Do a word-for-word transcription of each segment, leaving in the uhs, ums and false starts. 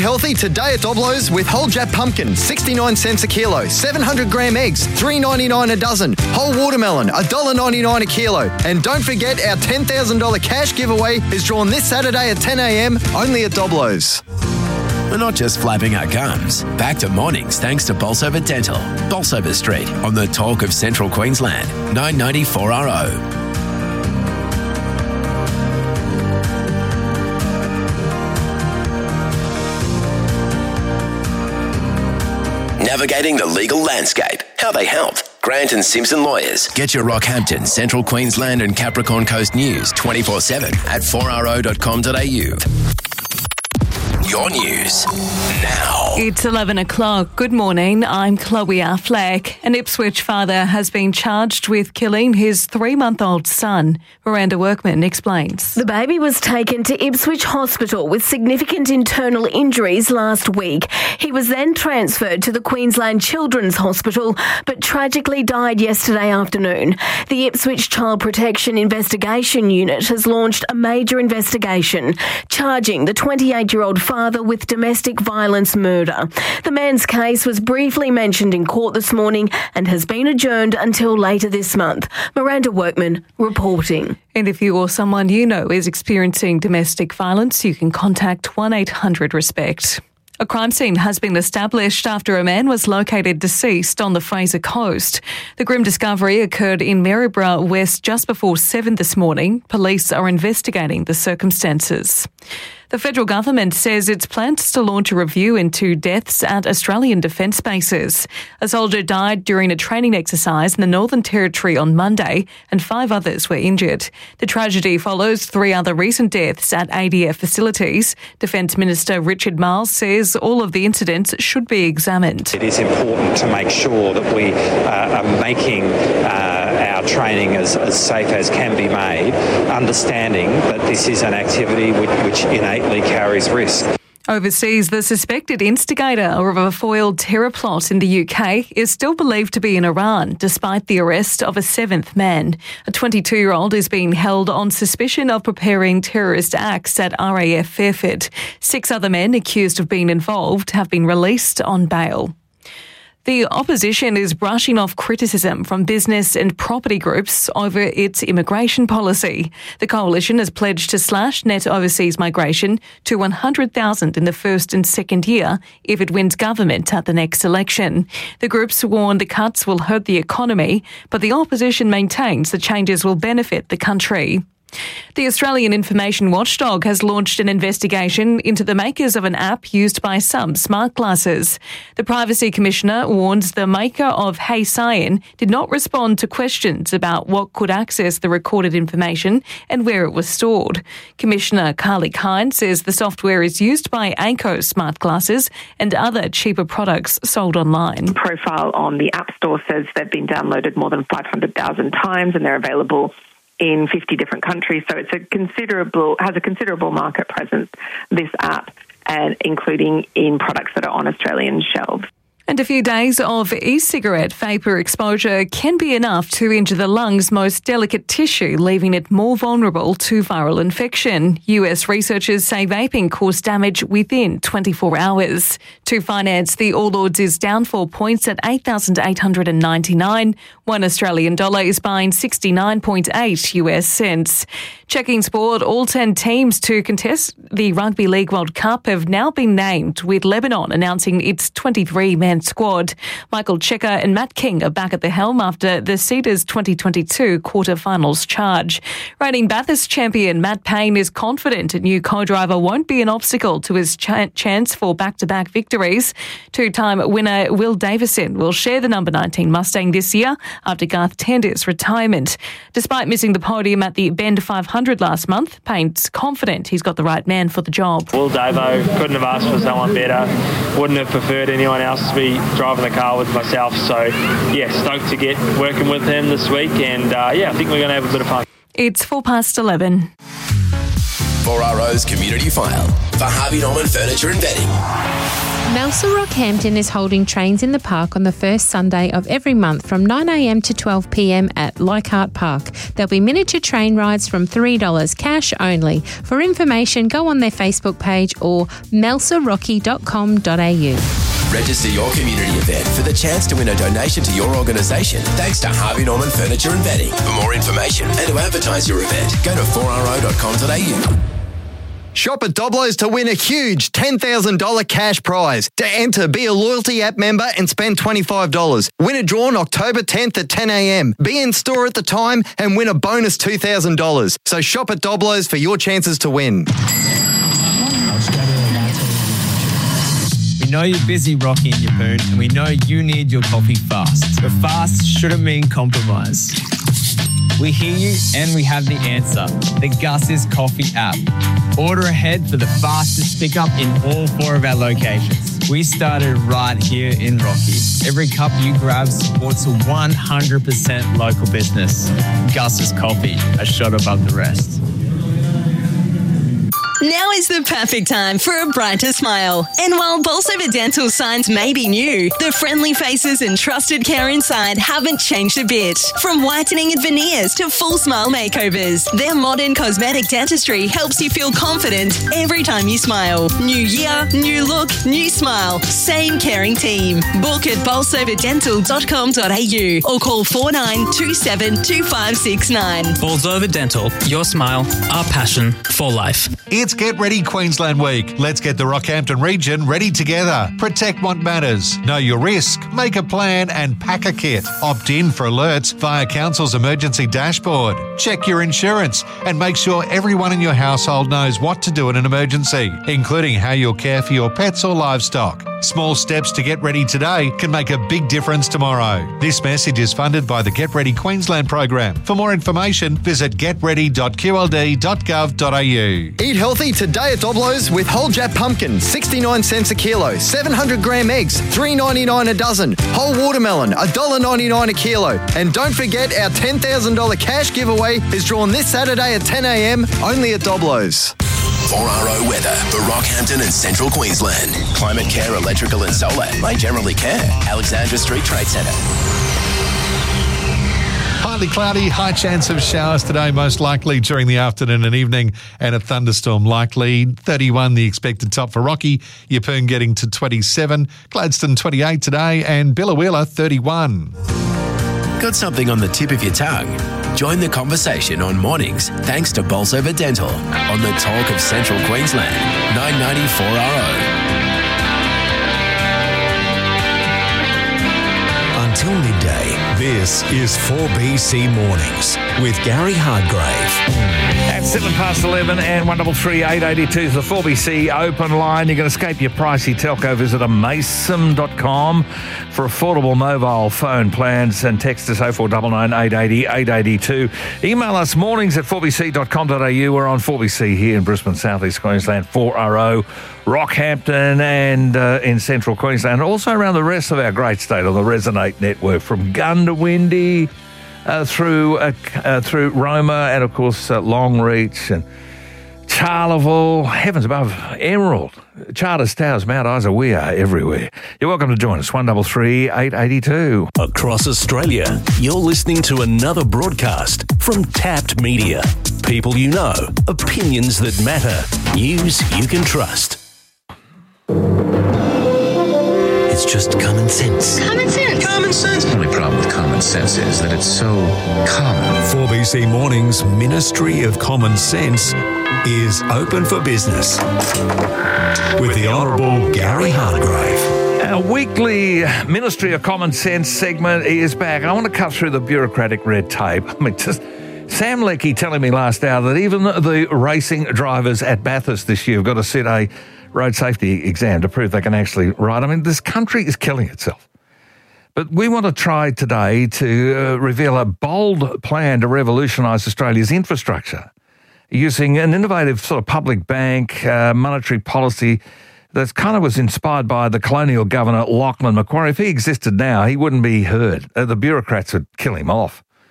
Eat healthy today at Doblo's with whole Jap pumpkin, sixty-nine cents a kilo, seven hundred gram eggs, three dollars ninety-nine a dozen, whole watermelon, one dollar ninety-nine a kilo. And don't forget our ten thousand dollars cash giveaway is drawn this Saturday at ten a.m. only at Doblo's. We're not just flapping our gums. Back to mornings thanks to Bolsover Dental. Bolsover Street on the Talk of Central Queensland, nine ninety-four R O. Navigating the legal landscape. How they help. Grant and Simpson Lawyers. Get your Rockhampton, Central Queensland and Capricorn Coast news twenty-four seven at four r o dot com dot a u. Your news now. It's eleven o'clock. Good morning. I'm Chloe Affleck. An Ipswich father has been charged with killing his three-month-old son. Miranda Workman explains. The baby was taken to Ipswich Hospital with significant internal injuries last week. He was then transferred to the Queensland Children's Hospital, but tragically died yesterday afternoon. The Ipswich Child Protection Investigation Unit has launched a major investigation, charging the twenty-eight-year-old father with domestic violence murder. The man's case was briefly mentioned in court this morning and has been adjourned until later this month. Miranda Workman reporting. And if you or someone you know is experiencing domestic violence, you can contact one eight hundred RESPECT. A crime scene has been established after a man was located deceased on the Fraser Coast. The grim discovery occurred in Maryborough West just before seven this morning. Police are investigating the circumstances. The federal government says its plans to launch a review into deaths at Australian defence bases. A soldier died during a training exercise in the Northern Territory on Monday and five others were injured. The tragedy follows three other recent deaths at A D F facilities. Defence Minister Richard Marles says all of the incidents should be examined. It is important to make sure that we uh, are making uh, our training as, as safe as can be made, understanding that this is an activity which, which innately carries risk. Overseas, the suspected instigator of a foiled terror plot in the U K is still believed to be in Iran, despite the arrest of a seventh man. A twenty-two-year-old is being held on suspicion of preparing terrorist acts at R A F Fairford. Six other men accused of being involved have been released on bail. The opposition is brushing off criticism from business and property groups over its immigration policy. The coalition has pledged to slash net overseas migration to one hundred thousand in the first and second year if it wins government at the next election. The groups warn the cuts will hurt the economy, but the opposition maintains the changes will benefit the country. The Australian Information Watchdog has launched an investigation into the makers of an app used by some smart glasses. The Privacy Commissioner warns the maker of Hey Cyan did not respond to questions about what could access the recorded information and where it was stored. Commissioner Carly Kine says the software is used by Anko smart glasses and other cheaper products sold online. Profile on the App Store says they've been downloaded more than five hundred thousand times and they're available in fifty different countries, so it's a considerable has a considerable market presence, this app, and including in products that are on Australian shelves. And a few days of e-cigarette vapour exposure can be enough to injure the lungs' most delicate tissue, leaving it more vulnerable to viral infection. U S researchers say vaping caused damage within twenty-four hours. To finance, the All Ords is down four points at eight thousand eight hundred ninety-nine. One Australian dollar is buying sixty-nine point eight U S cents. Checking sport, all ten teams to contest the Rugby League World Cup have now been named, with Lebanon announcing its twenty-three man squad. Michael Checker and Matt King are back at the helm after the Cedars twenty twenty-two quarterfinals charge. Reigning Bathurst champion Matt Payne is confident a new co-driver won't be an obstacle to his ch- chance for back-to-back victories. Two-time winner Will Davison will share the number nineteen Mustang this year after Garth Tander's retirement. Despite missing the podium at the Bend five hundred last month, Payne's confident he's got the right man for the job. Will Davo, couldn't have asked for someone better. Wouldn't have preferred anyone else to be driving the car with myself. So, yeah, stoked to get working with him this week. And, uh, yeah, I think we're going to have a bit of fun. It's four past eleven. four R O's Community File for Harvey Norman Furniture and Bedding. Melsa Rockhampton is holding Trains in the Park on the first Sunday of every month from nine a m to twelve p m at Leichhardt Park. There'll be miniature train rides from three dollars cash only. For information, go on their Facebook page or melsa rocky dot com dot a u. Register your community event for the chance to win a donation to your organisation thanks to Harvey Norman Furniture and Bedding. For more information and to advertise your event, go to four r o dot com dot a u. Shop at Doblo's to win a huge ten thousand dollars cash prize. To enter, be a loyalty app member and spend twenty-five dollars. Win a draw on October tenth at ten a m. Be in store at the time and win a bonus two thousand dollars. So shop at Doblo's for your chances to win. We know you're busy, Rocky and your poon, and we know you need your coffee fast. But fast shouldn't mean compromise. We hear you and we have the answer. The Gus's Coffee app. Order ahead for the fastest pickup in all four of our locations. We started right here in Rocky. Every cup you grab supports a one hundred percent local business. Gus's Coffee, a shot above the rest. Now is the perfect time for a brighter smile. And while Bolsover Dental signs may be new, the friendly faces and trusted care inside haven't changed a bit. From whitening and veneers to full smile makeovers, their modern cosmetic dentistry helps you feel confident every time you smile. New year, new look, new smile. Same caring team. Book at bolsover dental dot com dot a u or call four nine two seven two five six nine. Bolsover Dental, your smile, our passion for life. It's Get Ready Queensland Week. Let's get the Rockhampton region ready together. Protect what matters. Know your risk. Make a plan and pack a kit. Opt in for alerts via Council's emergency dashboard. Check your insurance and make sure everyone in your household knows what to do in an emergency, including how you'll care for your pets or livestock. Small steps to get ready today can make a big difference tomorrow. This message is funded by the Get Ready Queensland program. For more information, visit get ready dot q l d dot gov dot a u. Eat healthy today at Doblo's with whole Jap pumpkin, sixty-nine cents a kilo, seven hundred gram eggs, three ninety-nine a dozen, whole watermelon, one dollar ninety-nine a kilo. And don't forget our ten thousand dollars cash giveaway is drawn this Saturday at ten a m only at Doblo's. four R O weather for Rockhampton and Central Queensland. Climate Care Electrical and Solar by Generally Care, Alexandra Street Trade Centre. Partly cloudy, high chance of showers today, most likely during the afternoon and evening, and a thunderstorm likely. thirty-one the expected top for Rocky, Yeppoon getting to twenty-seven, Gladstone twenty-eight today, and Billawheeler thirty-one. Got something on the tip of your tongue? Join the conversation on mornings thanks to Bolsover Dental on the Talk of Central Queensland, nine ninety four R O. Until midday, this is four B C Mornings with Gary Hardgrave. At seven past eleven and one double three eight eighty two is the four B C open line. You can escape your pricey telco. Visit amaysim dot com for affordable mobile phone plans and text us oh four nine nine eight eight oh eight eight two. Email us mornings at four b c dot com dot a u. We're on four B C here in Brisbane, South East Queensland, four R O, Rockhampton and uh, in Central Queensland. Also around the rest of our great state on the Resonate network from Gundawindi uh, through uh, uh, through Roma and, of course, uh, Longreach and Charleville, heavens above, Emerald, Charters Towers, Mount Isa. We are everywhere. You're welcome to join us, one double three eight eight two. Across Australia, you're listening to another broadcast from Tapped Media. People you know, opinions that matter, news you can trust. It's just common sense. Common sense. Common sense. The only problem with common sense is that it's so common. four B C Mornings Ministry of Common Sense is open for business with the Honourable Gary Hardgrave. Our weekly Ministry of Common Sense segment is back. I want to cut through the bureaucratic red tape. I mean, just Sam Leckie telling me last hour that even the racing drivers at Bathurst this year have got to sit a road safety exam to prove they can actually ride. I mean, this country is killing itself. But we want to try today to uh, reveal a bold plan to revolutionise Australia's infrastructure using an innovative sort of public bank uh, monetary policy that kind of was inspired by the colonial governor Lachlan Macquarie. If he existed now, he wouldn't be heard. Uh, the bureaucrats would kill him off.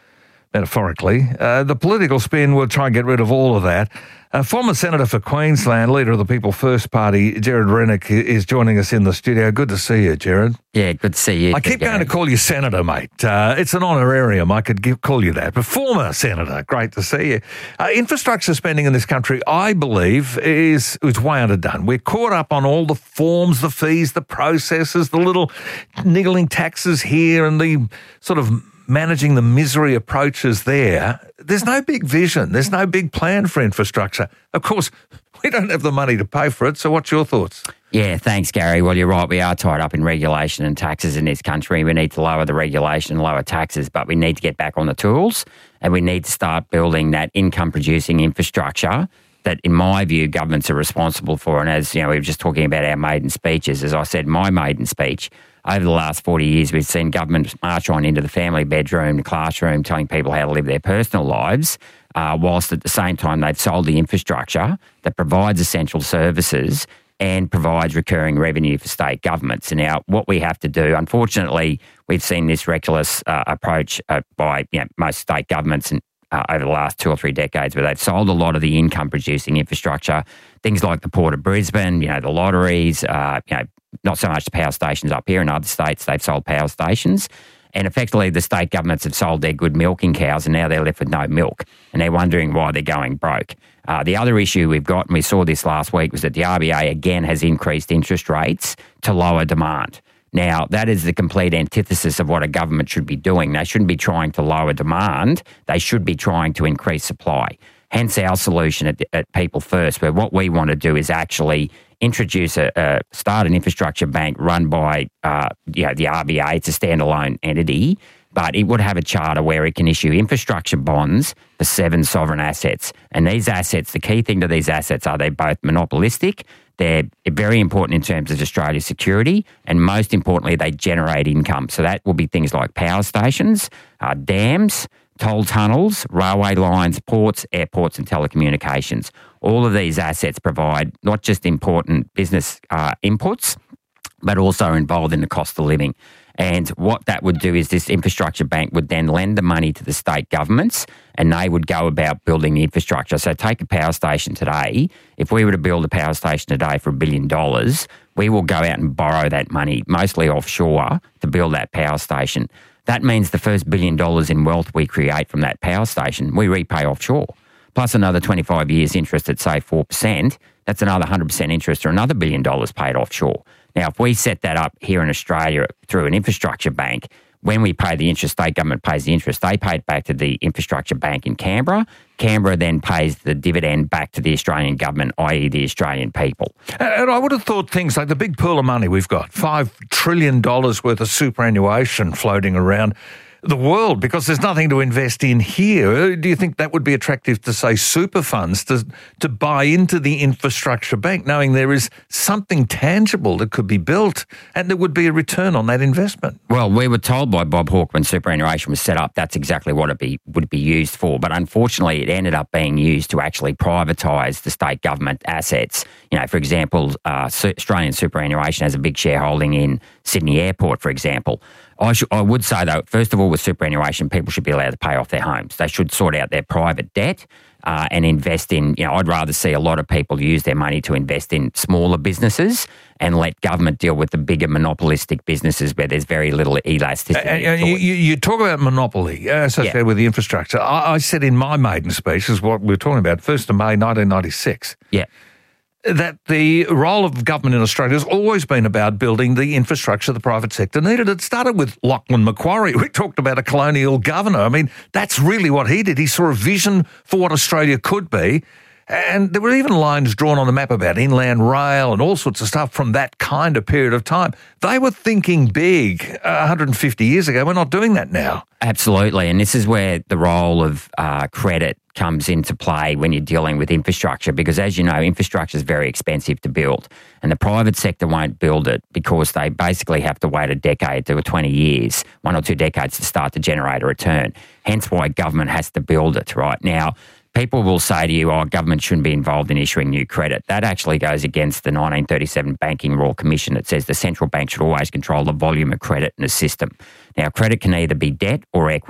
metaphorically. Uh, the political spin will try and get rid of all of that. Uh, former Senator for Queensland, leader of the People First Party, Gerard Rennick, is joining us in the studio. Good to see you, Gerard. Yeah, good to see you. I keep going to call you Senator, mate. Uh, it's an honorarium. I could give, call you that. But former Senator, great to see you. Uh, infrastructure spending in this country, I believe, is, is way underdone. We're caught up on all the forms, the fees, the processes, the little niggling taxes here and the sort of managing the misery approaches there. There's no big vision. There's no big plan for infrastructure. Of course, we don't have the money to pay for it. So what's your thoughts? Yeah, thanks, Gary. Well, you're right. We are tied up in regulation and taxes in this country. We need to lower the regulation and lower taxes, but we need to get back on the tools and we need to start building that income-producing infrastructure that, in my view, governments are responsible for. And as you know, we were just talking about our maiden speeches. As I said, my maiden speech, over the last forty years, we've seen government march on into the family bedroom, the classroom, telling people how to live their personal lives, uh, whilst at the same time they've sold the infrastructure that provides essential services and provides recurring revenue for state governments. And now what we have to do, unfortunately, we've seen this reckless uh, approach uh, by you know, most state governments and Uh, over the last two or three decades, where they've sold a lot of the income-producing infrastructure, things like the Port of Brisbane, you know, the lotteries, uh, you know, not so much the power stations up here. In other states, they've sold power stations. And effectively, the state governments have sold their good milking cows and now they're left with no milk. And they're wondering why they're going broke. Uh, the other issue we've got, and we saw this last week, was that the R B A again has increased interest rates to lower demand. Now, that is the complete antithesis of what a government should be doing. They shouldn't be trying to lower demand. They should be trying to increase supply. Hence our solution at, at People First, where what we want to do is actually introduce a, a start an infrastructure bank run by uh, you know, the R B A. It's a standalone entity, but it would have a charter where it can issue infrastructure bonds for seven sovereign assets. And these assets, the key thing to these assets are they're both monopolistic, they're very important in terms of Australia's security, and most importantly, they generate income. So that will be things like power stations, uh, dams, toll tunnels, railway lines, ports, airports and telecommunications. All of these assets provide not just important business uh, inputs, but also are involved in the cost of living. And what that would do is this infrastructure bank would then lend the money to the state governments and they would go about building the infrastructure. So take a power station today. If we were to build a power station today for a billion dollars, we will go out and borrow that money, mostly offshore, to build that power station. That means the first billion dollars in wealth we create from that power station, we repay offshore. Plus another twenty-five years interest at, say, four percent, that's another one hundred percent interest or another billion dollars paid offshore. Now, if we set that up here in Australia through an infrastructure bank, when we pay the interest, state government pays the interest, they pay it back to the infrastructure bank in Canberra. Canberra then pays the dividend back to the Australian government, that is the Australian people. And I would have thought things like the big pool of money we've got, five trillion dollars worth of superannuation floating around the world, because there's nothing to invest in here. Do you think that would be attractive to, say, super funds to, to buy into the infrastructure bank, knowing there is something tangible that could be built and there would be a return on that investment? Well, we were told by Bob Hawke when superannuation was set up that's exactly what it be, would be used for. But unfortunately, it ended up being used to actually privatise the state government assets. You know, for example, uh, Australian superannuation has a big shareholding in Sydney Airport, for example. I, should, I would say, though, first of all, with superannuation, people should be allowed to pay off their homes. They should sort out their private debt uh, and invest in, you know, I'd rather see a lot of people use their money to invest in smaller businesses and let government deal with the bigger monopolistic businesses where there's very little elasticity. And, and you, you talk about monopoly uh, associated yeah. with the infrastructure. I, I said in my maiden speech, is what we were talking about, first of May nineteen ninety-six. Yeah. That the role of government in Australia has always been about building the infrastructure the private sector needed. It started with Lachlan Macquarie. We talked about a colonial governor. I mean, that's really what he did. He saw a vision for what Australia could be. And there were even lines drawn on the map about inland rail and all sorts of stuff from that kind of period of time. They were thinking big uh, one hundred fifty years ago. We're not doing that now. Absolutely. And this is where the role of uh, credit comes into play when you're dealing with infrastructure, because as you know, infrastructure is very expensive to build and the private sector won't build it because they basically have to wait a decade to twenty years, one or two decades to start to generate a return. Hence why government has to build it right now. People will say to you, oh, government shouldn't be involved in issuing new credit. That actually goes against the nineteen thirty-seven Banking Royal Commission that says the central bank should always control the volume of credit in the system. Now, credit can either be debt or equity.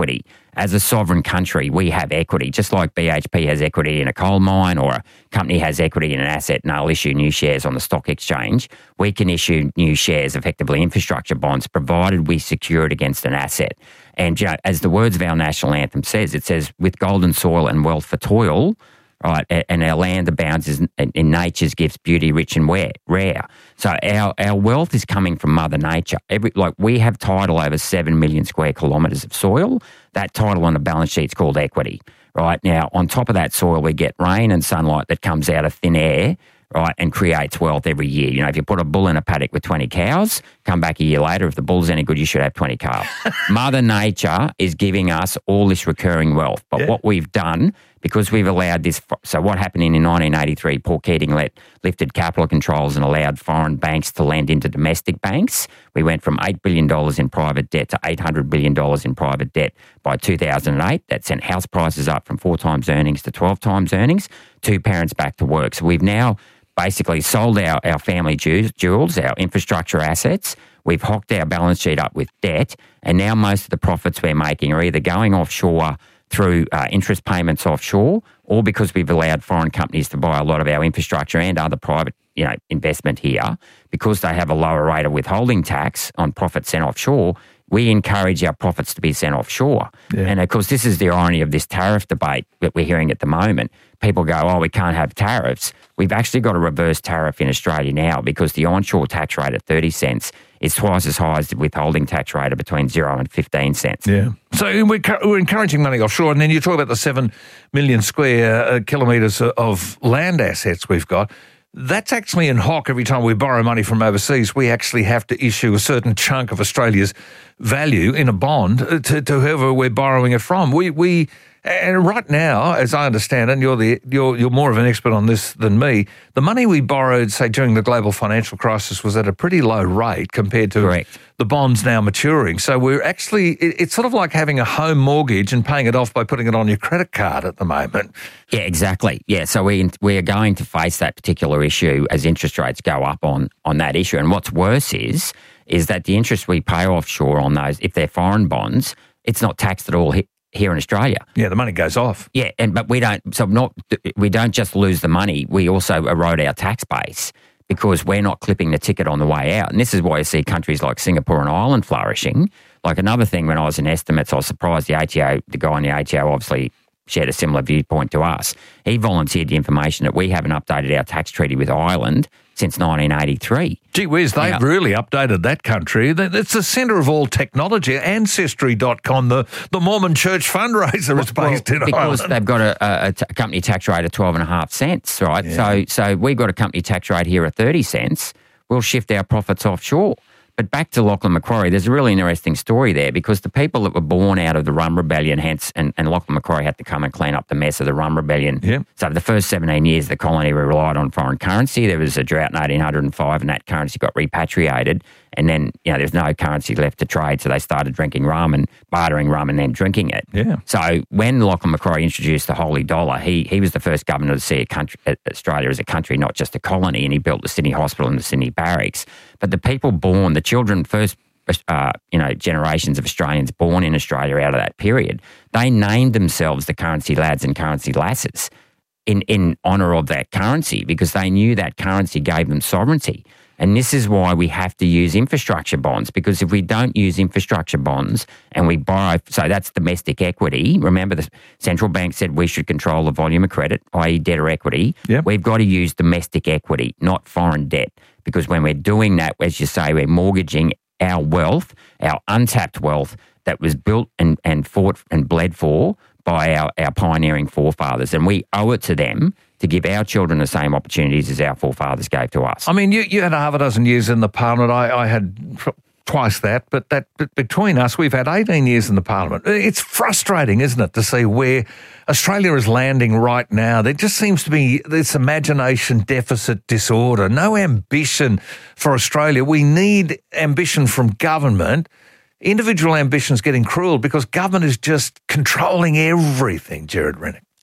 as a sovereign country, we have equity, just like B H P has equity in a coal mine or a company has equity in an asset and they'll issue new shares on the stock exchange. We can issue new shares, effectively infrastructure bonds, provided we secure it against an asset. And, you know, as the words of our national anthem says, it says, with golden soil and wealth for toil, right, and our land abounds in nature's gifts, beauty rich and rare. So our, our wealth is coming from Mother Nature. Every, like we have title over seven million square kilometres of soil. That title on the balance sheet is called equity. Right now, on top of that soil, we get rain and sunlight that comes out of thin air, right, and creates wealth every year. You know, if you put a bull in a paddock with twenty cows, come back a year later, if the bull's any good, you should have twenty calves. Mother Nature is giving us all this recurring wealth. But yeah. what we've done, because we've allowed this, so what happened in nineteen eighty-three, Paul Keating let, lifted capital controls and allowed foreign banks to lend into domestic banks. We went from eight billion dollars in private debt to eight hundred billion dollars in private debt by two thousand eight. That sent house prices up from four times earnings to twelve times earnings, two parents back to work. So we've now basically sold our, our family jewels, our infrastructure assets. We've hocked our balance sheet up with debt, and now most of the profits we're making are either going offshore through uh, interest payments offshore, or because we've allowed foreign companies to buy a lot of our infrastructure and other private, you know, investment here, because they have a lower rate of withholding tax on profits sent offshore. We encourage our profits to be sent offshore. Yeah. And, of course, this is the irony of this tariff debate that we're hearing at the moment. People go, oh, we can't have tariffs. We've actually got a reverse tariff in Australia now because the onshore tax rate at thirty cents is twice as high as the withholding tax rate of between zero and fifteen cents. Yeah. So we're, we're encouraging money offshore, and then you talk about the seven million square uh, kilometres of land assets we've got. That's actually in hock. Every time we borrow money from overseas, we actually have to issue a certain chunk of Australia's value in a bond to, to whoever we're borrowing it from. We we and right now, as I understand it, and you're the you're you're more of an expert on this than me, the money we borrowed, say, during the global financial crisis was at a pretty low rate compared to Correct. the bonds now maturing. So we're actually, it, it's sort of like having a home mortgage and paying it off by putting it on your credit card at the moment. Yeah, exactly. Yeah, so we we are going to face that particular issue as interest rates go up on on that issue. And what's worse is is that the interest we pay offshore on those, if they're foreign bonds, it's not taxed at all here in Australia. Yeah, the money goes off. Yeah, and but we don't. So not we don't just lose the money. We also erode our tax base because we're not clipping the ticket on the way out. And this is why you see countries like Singapore and Ireland flourishing. Like another thing, when I was in estimates, I was surprised the A T O, the guy in the A T O, obviously shared a similar viewpoint to us. He volunteered the information that we haven't updated our tax treaty with Ireland since nineteen eighty-three. Gee whiz, they've now, really updated that country. It's the centre of all technology. Ancestry dot com, the, the Mormon church fundraiser, is well, based in because Ireland. Because they've got a, a, a, t- a company tax rate of twelve and a half cents, right? Yeah. So, so we've got a company tax rate here of thirty cents. We'll shift our profits offshore. But back to Lachlan Macquarie, there's a really interesting story there because the people that were born out of the Rum Rebellion, hence, and, and Lachlan Macquarie had to come and clean up the mess of the Rum Rebellion. Yep. So the first seventeen years, the colony relied on foreign currency. There was a drought in eighteen oh five and that currency got repatriated. And then, you know, there's no currency left to trade, so they started drinking rum and bartering rum and then drinking it. Yeah. So when Lachlan Macquarie introduced the holy dollar, he he was the first governor to see a country, Australia as a country, not just a colony, and he built the Sydney Hospital and the Sydney Barracks. But the people born, the children, first uh, you know, generations of Australians born in Australia out of that period, they named themselves the currency lads and currency lasses in, in honour of that currency because they knew that currency gave them sovereignty. And this is why we have to use infrastructure bonds, because if we don't use infrastructure bonds and we borrow, so that's domestic equity. Remember, the central bank said we should control the volume of credit, that is debt or equity. Yep. We've got to use domestic equity, not foreign debt, because when we're doing that, as you say, we're mortgaging our wealth, our untapped wealth that was built and, and fought and bled for by our, our pioneering forefathers. And we owe it to them to give our children the same opportunities as our forefathers gave to us. I mean, you, you had a half a dozen years in the Parliament. I, I had twice that, but that but between us, we've had eighteen years in the Parliament. It's frustrating, isn't it, to see where Australia is landing right now. There just seems to be this imagination deficit disorder, no ambition for Australia. We need ambition from government. Individual ambition's getting cruel because government is just controlling everything, Gerard Rennick.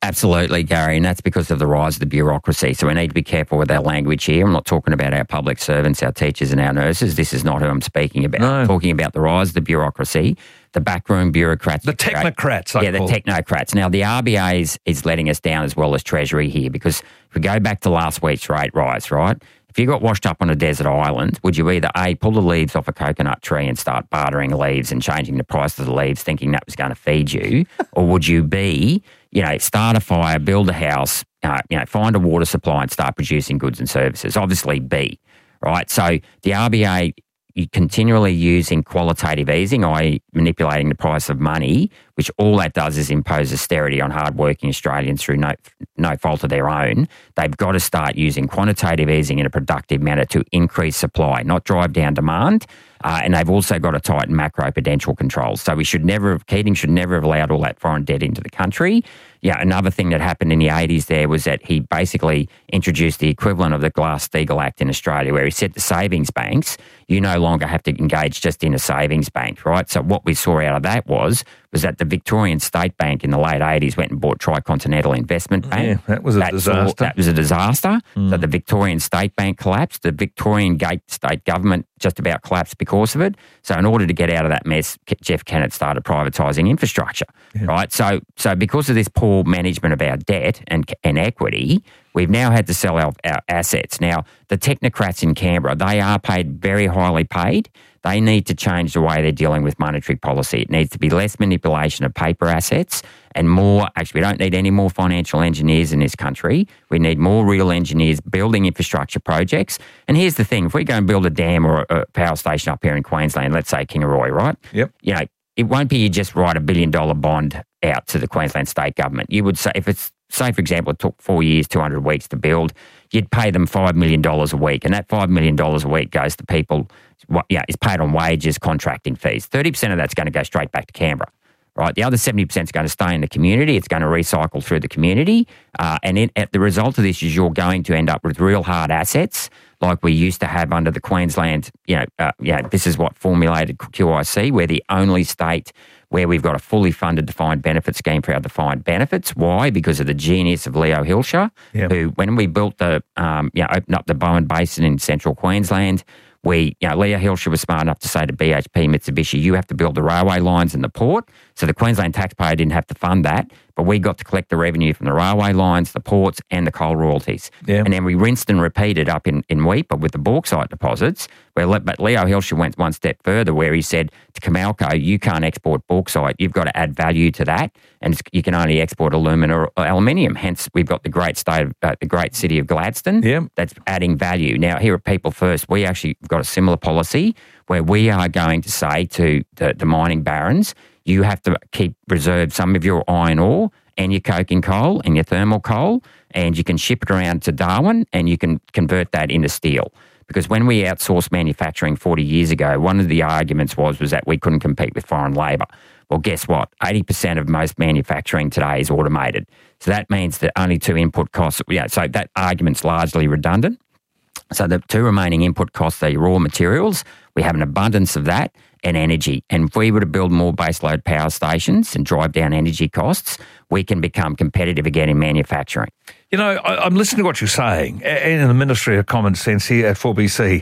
Absolutely, Gary, and that's because of the rise of the bureaucracy. So we need to be careful with our language here. I'm not talking about our public servants, our teachers and our nurses. This is not who I'm speaking about. No. I'm talking about the rise of the bureaucracy, the backroom bureaucrats. The technocrats, I Yeah, the call technocrats. Now, the R B A is, is letting us down as well as Treasury here, because if we go back to last week's rate rise, right, if you got washed up on a desert island, would you either A, pull the leaves off a coconut tree and start bartering leaves and changing the price of the leaves thinking that was going to feed you, or would you B, you know, start a fire, build a house, uh, you know, find a water supply and start producing goods and services? Obviously B, right? So the R B A continually using qualitative easing, that is manipulating the price of money, which all that does is impose austerity on hardworking Australians through no, no fault of their own. They've got to start using quantitative easing in a productive manner to increase supply, not drive down demand. Uh, and they've also got to tighten macro-prudential controls. So we should never have, Keating should never have allowed all that foreign debt into the country. Yeah, another thing that happened in the eighties there was that he basically introduced the equivalent of the Glass-Steagall Act in Australia, where he said to savings banks, you no longer have to engage just in a savings bank, right? So what we saw out of that was was that the Victorian State Bank in the late eighties went and bought Tricontinental Investment Bank. Yeah, that was a That's disaster. All, that was a disaster. Mm. So the Victorian State Bank collapsed. The Victorian Gate State Government just about collapsed because of it. So in order to get out of that mess, Jeff Kennett started privatising infrastructure, yeah. right? So so because of this poor management of our debt and, and equity, we've now had to sell our, our assets. Now, the technocrats in Canberra, they are paid very highly paid. They need to change the way they're dealing with monetary policy. It needs to be less manipulation of paper assets and more, actually, we don't need any more financial engineers in this country. We need more real engineers building infrastructure projects. And here's the thing, if we go and build a dam or a power station up here in Queensland, let's say Kingaroy, right? Yep. You know, it won't be you just write a billion dollar bond out to the Queensland state government. You would say, if it's, say for example, it took four years, two hundred weeks to build, you'd pay them five million dollars a week. And that five million dollars a week goes to people, yeah, is paid on wages, contracting fees. thirty percent of that's going to go straight back to Canberra, right? The other seventy percent is going to stay in the community. It's going to recycle through the community. Uh, and it, at the result of this is you're going to end up with real hard assets like we used to have under the Queensland, you know, uh, yeah, this is what formulated Q I C. We're the only state where we've got a fully funded defined benefit scheme for our defined benefits. Why? Because of the genius of Leo Hilscher, yep. who, when we built the, um, you know, opened up the Bowen Basin in central Queensland, we, you know, Leo Hilscher was smart enough to say to B H P, Mitsubishi, you have to build the railway lines and the port. So the Queensland taxpayer didn't have to fund that, but we got to collect the revenue from the railway lines, the ports and the coal royalties. Yeah. And then we rinsed and repeated up in, in Weipa with the bauxite deposits, where, but Leo Hilscher went one step further where he said to Comalco, you can't export bauxite, you've got to add value to that, and it's, you can only export alumina or aluminium. Hence, we've got the great state, of, uh, the great city of Gladstone yeah. that's adding value. Now, here at People First, we actually got a similar policy where we are going to say to the, the mining barons, you have to keep reserve some of your iron ore and your coking coal and your thermal coal, and you can ship it around to Darwin and you can convert that into steel. Because when we outsourced manufacturing forty years ago, one of the arguments was, was that we couldn't compete with foreign labour. Well, guess what? eighty percent of most manufacturing today is automated. So that means that only two input costs, you know, so that argument's largely redundant. So the two remaining input costs are your raw materials. We have an abundance of that, and energy. And if we were to build more baseload power stations and drive down energy costs, we can become competitive again in manufacturing. You know, I, I'm listening to what you're saying, and in the Ministry of Common Sense here at four B C,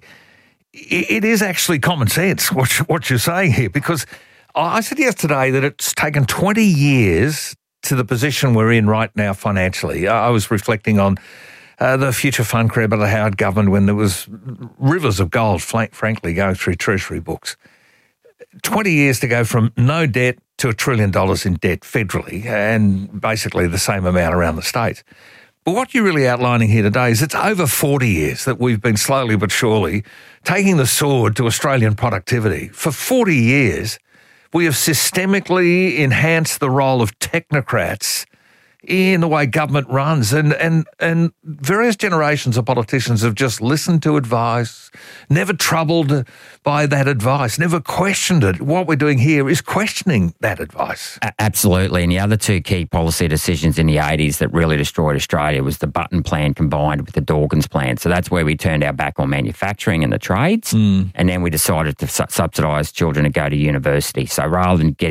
it, it is actually common sense what, you, what you're saying here, because I said yesterday that it's taken twenty years to the position we're in right now financially. I was reflecting on Uh, the future fund created by the Howard government when there was rivers of gold, frankly, going through Treasury books. twenty years to go from no debt to a trillion dollars in debt federally, and basically the same amount around the states. But what you're really outlining here today is it's over forty years that we've been slowly but surely taking the sword to Australian productivity. For forty years, we have systemically enhanced the role of technocrats in the way government runs, and, and and various generations of politicians have just listened to advice, never troubled by that advice, never questioned it. What we're doing here is questioning that advice. A- absolutely. And the other two key policy decisions in the eighties that really destroyed Australia was the Button Plan combined with the Dawkins Plan. So that's where we turned our back on manufacturing and the trades, mm. and then we decided to su- subsidise children to go to university. So rather than getting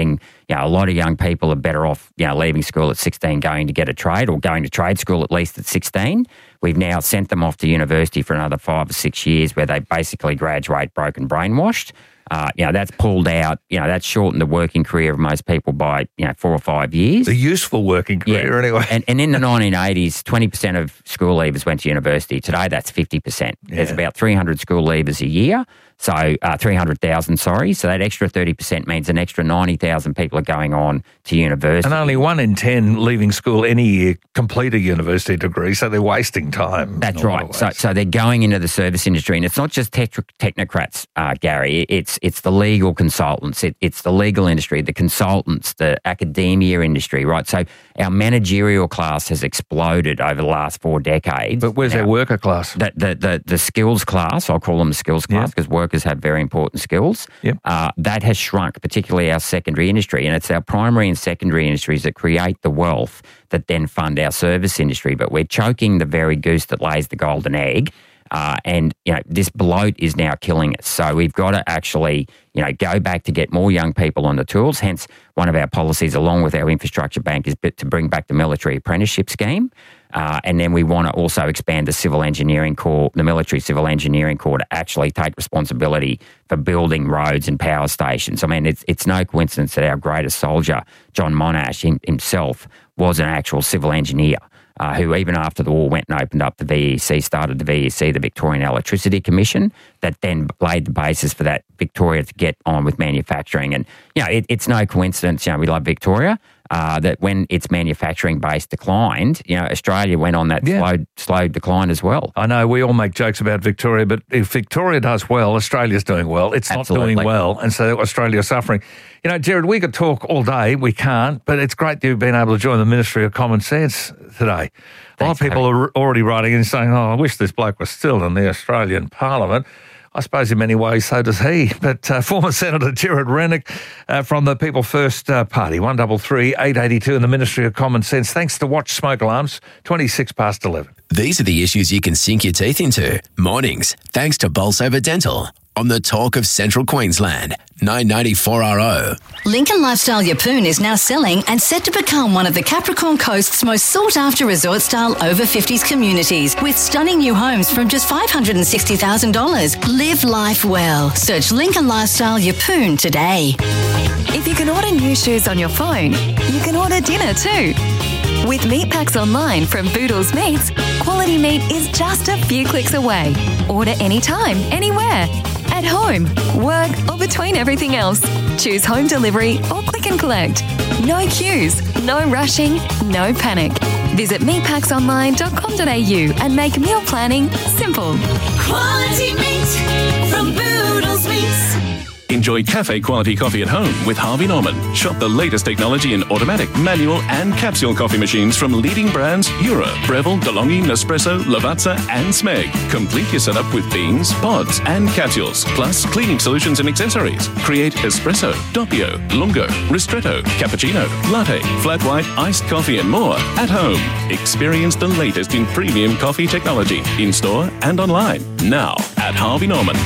you know, a lot of young people are better off, you know, leaving school at sixteen, going to get a trade, or going to trade school at least at sixteen. We've now sent them off to university for another five or six years where they basically graduate broken, brainwashed. Uh, you know, that's pulled out, you know, that's shortened the working career of most people by, you know, four or five years. A useful working career yeah. anyway. And, and in the nineteen eighties, twenty percent of school leavers went to university. Today, that's fifty percent. Yeah. There's about three hundred school leavers a year. So uh, three hundred thousand, sorry. So that extra thirty percent means an extra ninety thousand people are going on to university. And only one in ten leaving school any year complete a university degree, so they're wasting time. That's right. So so they're going into the service industry. And it's not just tech- technocrats, uh, Gary. It's it's the legal consultants. It, it's the legal industry, the consultants, the academia industry, right? So our managerial class has exploded over the last four decades. But where's now, our worker class? The, the, the, the skills class, I'll call them the skills class because yep. workers have very important skills. Yep. Uh, that has shrunk, particularly our secondary industry. And it's our primary and secondary industries that create the wealth that then fund our service industry. But we're choking the very goose that lays the golden egg. Uh, and, you know, this bloat is now killing us. So we've got to actually, you know, go back to get more young people on the tools. Hence, one of our policies, along with our infrastructure bank, is to bring back the military apprenticeship scheme. Uh, and then we want to also expand the civil engineering corps, the military civil engineering corps, to actually take responsibility for building roads and power stations. I mean, it's it's no coincidence that our greatest soldier, John Monash himself, was an actual civil engineer. Uh, who even after the war went and opened up the V E C, started the V E C, the Victorian Electricity Commission, that then laid the basis for that Victoria to get on with manufacturing. And, you know, it, it's no coincidence, you know, we love Victoria, uh, that when its manufacturing base declined, you know, Australia went on that yeah. slow, slow decline as well. I know we all make jokes about Victoria, but if Victoria does well, Australia's doing well. It's Absolutely. not doing well, and so Australia's suffering. You know, Jared, we could talk all day. We can't, but it's great that you've been able to join the Ministry of Common Sense today. Thanks, a lot of people Harry. are already writing in saying, oh, I wish this bloke was still in the Australian Parliament. I suppose in many ways so does he. But uh, former Senator Jared Rennick uh, from the People First uh, Party, one three three, eight eight two in the Ministry of Common Sense. Thanks to Watch Smoke Alarms, twenty-six past eleven. These are the issues you can sink your teeth into. Mornings, thanks to Bolsover Dental. On the Talk of Central Queensland, nine ninety-four R O. Lincoln Lifestyle Yeppoon is now selling and set to become one of the Capricorn Coast's most sought-after resort-style over fifties communities with stunning new homes from just five hundred sixty thousand dollars. Live life well. Search Lincoln Lifestyle Yeppoon today. If you can order new shoes on your phone, you can order dinner too. With Meat Packs Online from Boodles Meats, quality meat is just a few clicks away. Order anytime, anywhere. At home, work, or between everything else. Choose home delivery or click and collect. No queues, no rushing, no panic. Visit meat packs online dot com dot a u and make meal planning simple. Quality meat from Boodles Meats. Enjoy cafe quality coffee at home with Harvey Norman. Shop the latest technology in automatic, manual and capsule coffee machines from leading brands Jura, Breville, DeLonghi, Nespresso, Lavazza and Smeg. Complete your setup with beans, pods and capsules, plus cleaning solutions and accessories. Create espresso, doppio, lungo, ristretto, cappuccino, latte, flat white, iced coffee and more at home. Experience the latest in premium coffee technology in-store and online. Now at Harvey Norman.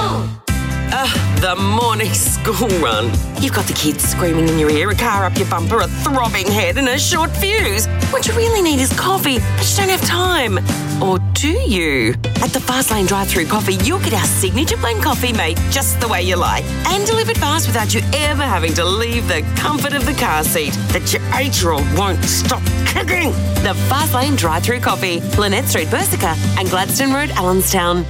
Uh, the morning school run. You've got the kids screaming in your ear, a car up your bumper, a throbbing head and a short fuse. What you really need is coffee, but you don't have time. Or do you? At the Fastlane drive-through coffee, you'll get our signature blend coffee made just the way you like and delivered fast without you ever having to leave the comfort of the car seat that your eight-year-old won't stop kicking. The Fastlane drive-through coffee, Lynette Street, Bersica and Gladstone Road, Allenstown.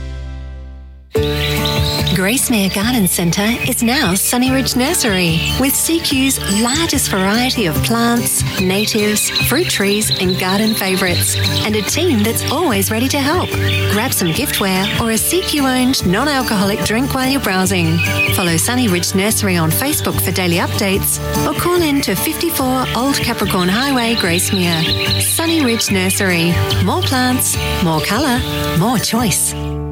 Gracemere Garden Centre is now Sunny Ridge Nursery with C Q's largest variety of plants, natives, fruit trees and garden favourites and a team that's always ready to help. Grab some giftware or a C Q-owned non-alcoholic drink while you're browsing. Follow Sunny Ridge Nursery on Facebook for daily updates or call in to fifty-four Old Capricorn Highway, Gracemere. Sunny Ridge Nursery. More plants, more colour, more choice.